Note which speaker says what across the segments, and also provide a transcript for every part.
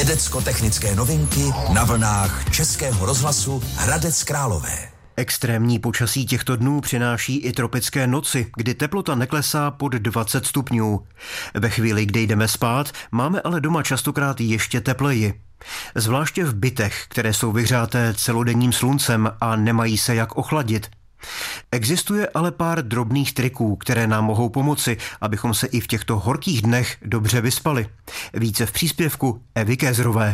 Speaker 1: Vědecko-technické novinky na vlnách Českého rozhlasu Hradec Králové.
Speaker 2: Extrémní počasí těchto dnů přináší i tropické noci, kdy teplota neklesá pod 20 stupňů. Ve chvíli, kdy jdeme spát, máme ale doma častokrát ještě tepleji. Zvláště v bytech, které jsou vyhřáté celodenním sluncem a nemají se jak ochladit. Existuje ale pár drobných triků, které nám mohou pomoci, abychom se i v těchto horkých dnech dobře vyspali. Více v příspěvku Evy Kézrové.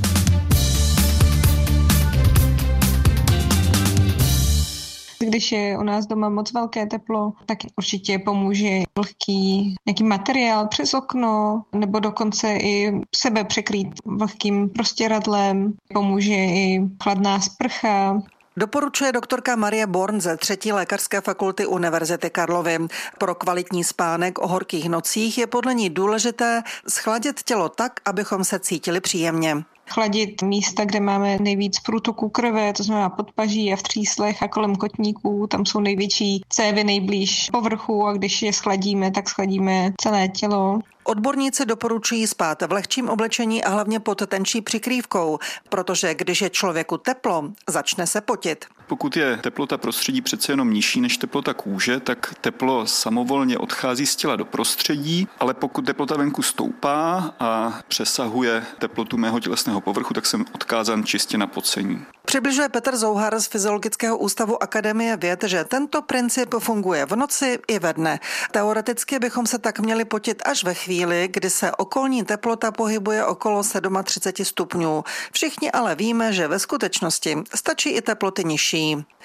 Speaker 3: Když je u nás doma moc velké teplo, tak určitě pomůže vlhký nějaký materiál přes okno, nebo dokonce i sebe překrýt vlhkým prostěradlem. Pomůže i chladná sprcha.
Speaker 4: Doporučuje doktorka Marie Born ze 3. lékařské fakulty Univerzity Karlovy. Pro kvalitní spánek o horkých nocích je podle ní důležité schladit tělo tak, abychom se cítili příjemně.
Speaker 3: Chladit místa, kde máme nejvíc průtoku krve, to znamená podpaží a v tříslech a kolem kotníků, tam jsou největší cévy nejblíž povrchu a když je schladíme, tak schladíme celé tělo.
Speaker 4: Odborníci doporučují spát v lehčím oblečení a hlavně pod tenčí přikrývkou, protože když je člověku teplo, začne se potit.
Speaker 5: Pokud je teplota prostředí přece jenom nižší než teplota kůže, tak teplo samovolně odchází z těla do prostředí, ale pokud teplota venku stoupá a přesahuje teplotu mého tělesného povrchu, tak jsem odkázán čistě na pocení.
Speaker 4: Přibližuje Petr Zouhar z Fyziologického ústavu Akademie věd, že tento princip funguje v noci i ve dne. Teoreticky bychom se tak měli potit až ve chvíli, kdy se okolní teplota pohybuje okolo 37 stupňů. Všichni ale víme, že ve skutečnosti stačí i teploty nižší.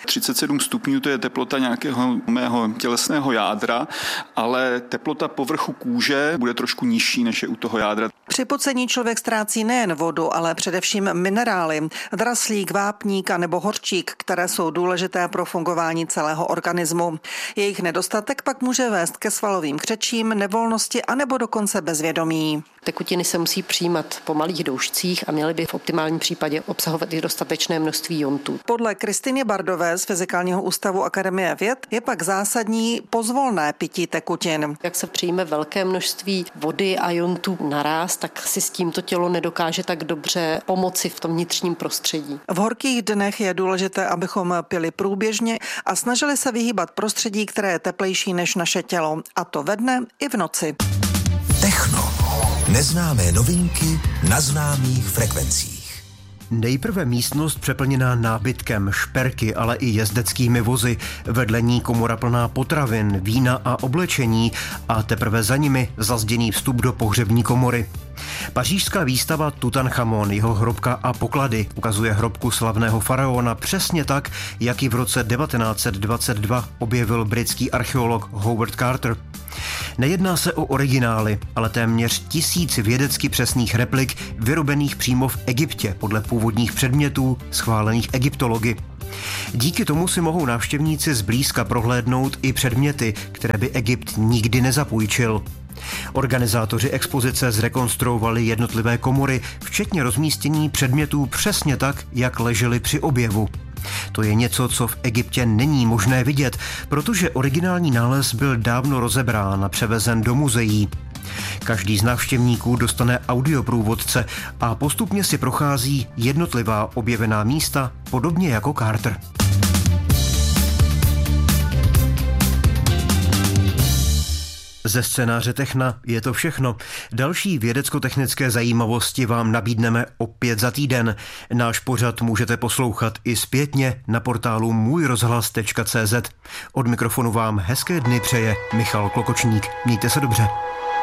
Speaker 5: 37 stupňů to je teplota nějakého mého tělesného jádra, ale teplota povrchu kůže bude trošku nižší, než je u toho jádra.
Speaker 4: Při pocení člověk ztrácí nejen vodu, ale především minerály, draslík, vápník a nebo hořčík, které jsou důležité pro fungování celého organismu. Jejich nedostatek pak může vést ke svalovým křečím, nevolnosti a nebo dokonce bezvědomí.
Speaker 6: Tekutiny se musí přijímat po malých doušcích a měly by v optimálním případě obsahovat i dostatečné množství jontů.
Speaker 4: Podle Kristýny Bardové z Fyzikálního ústavu Akademie věd je pak zásadní pozvolné pití tekutin.
Speaker 6: Jak se přijme velké množství vody a jontů naráz, tak si s tímto tělo nedokáže tak dobře pomoci v tom vnitřním prostředí.
Speaker 4: V horkých dnech je důležité, abychom pili průběžně a snažili se vyhýbat prostředí, které je teplejší než naše tělo, a to ve dne i v noci.
Speaker 1: Techno. Neznámé novinky na známých frekvencích.
Speaker 2: Nejprve místnost přeplněná nábytkem, šperky, ale i jezdeckými vozy, vedle ní komora plná potravin, vína a oblečení a teprve za nimi zazděný vstup do pohřební komory. Pařížská výstava Tutanchamon, jeho hrobka a poklady ukazuje hrobku slavného faraona přesně tak, jak ji v roce 1922 objevil britský archeolog Howard Carter. Nejedná se o originály, ale téměř 1000 vědecky přesných replik vyrobených přímo v Egyptě podle původních předmětů schválených egyptology. Díky tomu si mohou návštěvníci zblízka prohlédnout i předměty, které by Egypt nikdy nezapůjčil. Organizátoři expozice zrekonstruovali jednotlivé komory, včetně rozmístění předmětů přesně tak, jak ležely při objevu. To je něco, co v Egyptě není možné vidět, protože originální nález byl dávno rozebrán a převezen do muzeí. Každý z návštěvníků dostane audioprůvodce a postupně si prochází jednotlivá objevená místa, podobně jako Carter. Ze scénáře Techna je to všechno. Další vědecko-technické zajímavosti vám nabídneme opět za týden. Náš pořad můžete poslouchat i zpětně na portálu můjrozhlas.cz. Od mikrofonu vám hezké dny přeje Michal Klokočník. Mějte se dobře.